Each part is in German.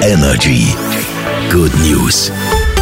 Energy. Good News.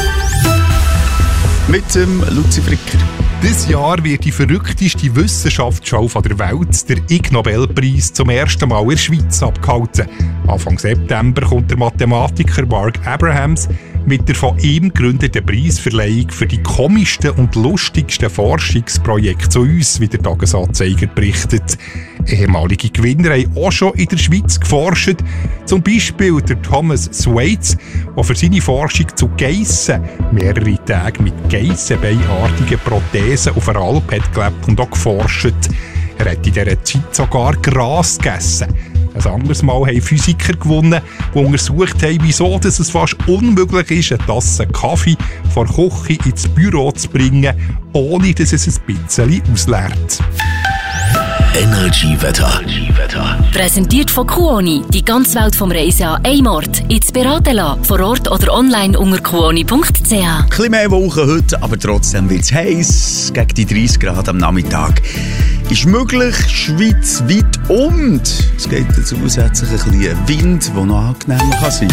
Mit dem Luzi Fricker. Dieses Jahr wird die verrückteste Wissenschaftsschau der Welt, der Ig Nobelpreis, zum ersten Mal in der Schweiz abgehalten. Anfang September kommt der Mathematiker Mark Abrahams mit der von ihm gegründeten Preisverleihung für die komischsten und lustigsten Forschungsprojekte zu uns, wie der Tagesanzeiger berichtet. Ehemalige Gewinner haben auch schon in der Schweiz geforscht. Zum Beispiel der Thomas Swaits, der für seine Forschung zu Geissen mehrere Tage mit geissenbeinartigen Prothesen auf der Alp hat gelebt und auch geforscht. Er hat in dieser Zeit sogar Gras gegessen. Ein anderes Mal haben Physiker gewonnen, die untersucht haben, wieso es fast unmöglich ist, eine Tasse Kaffee von der Küche ins Büro zu bringen, ohne dass es ein bisschen ausleert. Energy-Wetter. Präsentiert von Kuoni. Die ganze Welt vom Reisen an einem Ort. Jetzt beraten lassen, vor Ort oder online unter kuoni.ch. Ein bisschen mehr Wolken heute, aber trotzdem wird es heiß. Gegen die 30 Grad am Nachmittag ist möglich, schweizweit, und es geht zusätzlich ein bisschen Wind, der noch angenehmer kann sein.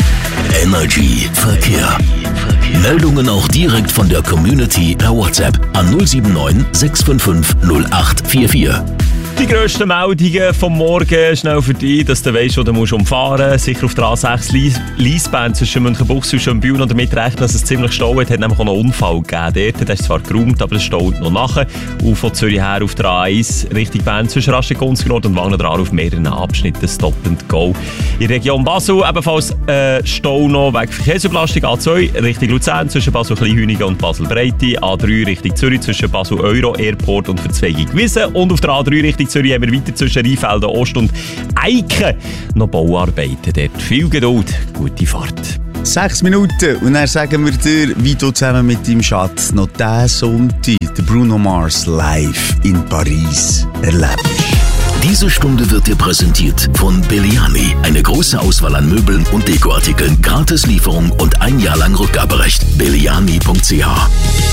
Energy Verkehr. Meldungen auch direkt von der Community per WhatsApp an 079 655 0844. Die grössten Meldungen vom Morgen schnell für dich, dass du weißt, wo du umfahren musst. Sicher auf der A6 Liesbahn zwischen Münchenbuchsee und Schönbühl und damit rechnen, dass es ziemlich staut. Es hat nämlich auch noch einen Unfall gegeben dort. Das ist zwar geräumt, aber es staut noch nachher. Und von Zürich her auf der A1 Richtung Bern zwischen Raschig-Gunzgnord und Wangen-Dran auf mehreren Abschnitten Stop and Go. In der Region Basel ebenfalls Stau noch wegen Verkehrsüberlastung. A2 Richtung Luzern zwischen Basel-Kleinhünigen und Basel-Breite. A3 Richtung Zürich zwischen Basel-Euro Airport und Verzweigung Wiesen. Und auf der A3 Richtung Zürich haben wir weiter zwischen Rheinfelden Ost und Eiken noch Bauarbeiten. Dort viel Geduld, gute Fahrt. 6 Minuten und dann sagen wir dir, wie du zusammen mit deinem Schatz noch diesen Sonntag den Bruno Mars live in Paris erlebst. Diese Stunde wird dir präsentiert von Belliani. Eine große Auswahl an Möbeln und Dekoartikeln, Gratislieferung und 1 Jahr lang Rückgaberecht. Belliani.ch